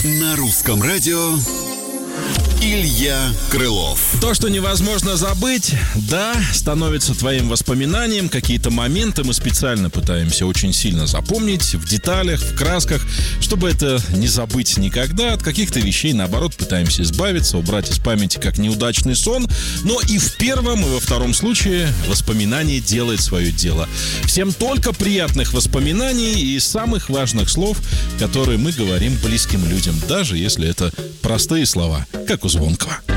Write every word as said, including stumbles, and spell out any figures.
На русском радио Илья Крылов. То, что невозможно забыть, да, становится твоим воспоминанием. Какие-то моменты мы специально пытаемся очень сильно запомнить в деталях, в красках, чтобы это не забыть никогда. От каких-то вещей, наоборот, пытаемся избавиться, убрать из памяти как неудачный сон. Но и в первом, и во втором случае воспоминание делает свое дело. Всем только приятных воспоминаний и самых важных слов, которые мы говорим близким людям, даже если это простые слова, как у Звонкого.